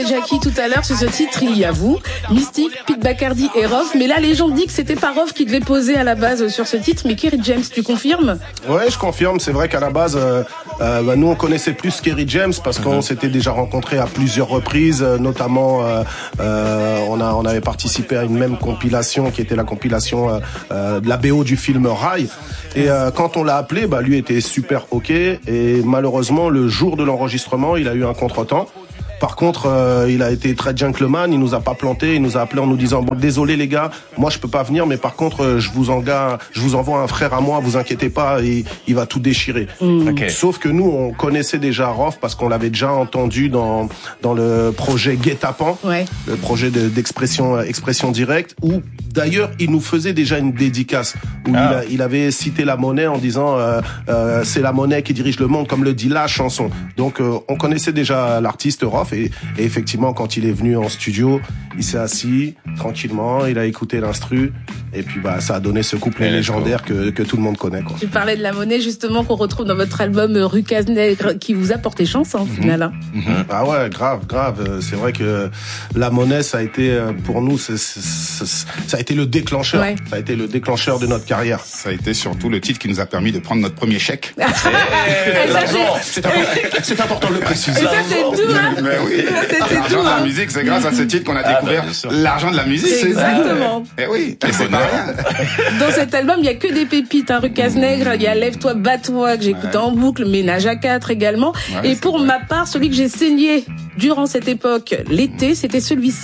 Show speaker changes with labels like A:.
A: Jackie, tout à l'heure, sur ce titre, il y a vous, Mystique, Pete Bacardi et Rof. Mais là, les gens disent que c'était pas Rof qui devait poser à la base sur ce titre, mais Kerry James, tu confirmes?
B: Ouais, je confirme. C'est vrai qu'à la base, nous, on connaissait plus Kerry James parce qu'on s'était déjà rencontrés à plusieurs reprises. Notamment, on avait participé à une même compilation qui était la compilation de la BO du film Rai. Et quand on l'a appelé, lui était super OK. Et malheureusement, le jour de l'enregistrement, il a eu un contretemps. Par contre, il a été très gentleman, il nous a pas planté, il nous a appelé en nous disant bon, désolé les gars, moi je peux pas venir, mais par contre je vous envoie un frère à moi, vous inquiétez pas, il va tout déchirer.
C: Okay.
B: Sauf que nous on connaissait déjà Rof parce qu'on l'avait déjà entendu dans le projet Guet-apens, le projet d'expression directe, où d'ailleurs il nous faisait déjà une dédicace où il avait cité La Monnaie en disant c'est la monnaie qui dirige le monde, comme le dit la chanson. Donc on connaissait déjà l'artiste Rof. Et effectivement, quand il est venu en studio, il s'est assis tranquillement, il a écouté l'instru, et puis ça a donné ce couplet légendaire que tout le monde connaît, quoi.
A: Tu parlais de La Monnaie, justement, qu'on retrouve dans votre album Rue Cazenègre, qui vous a porté chance, en final.
B: Ah ouais, grave. C'est vrai que La Monnaie, ça a été pour nous, ça a été le déclencheur. Ouais. Ça a été le déclencheur de notre carrière.
C: Ça a été surtout le titre qui nous a permis de prendre notre premier chèque.
B: C'est important de le préciser.
A: Et ça, c'est tout, hein.
C: Mais oui. L'argent de la musique, c'est grâce à ce titre qu'on a découvert l'argent de la musique.
A: Exactement.
C: Et oui, c'est pas rien.
A: Dans cet album, il y a que des pépites, Rue Cazenègre, il y a Lève-toi, bats-toi, que j'écoute en boucle, Ménage à 4 également. Et pour ma part, celui que j'ai saigné durant cette époque, l'été, c'était celui-ci.